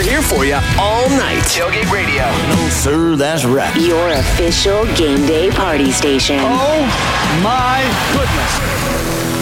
here for you all night. Tailgate Radio. No, sir, that's right. Your official game day party station. Oh, my goodness.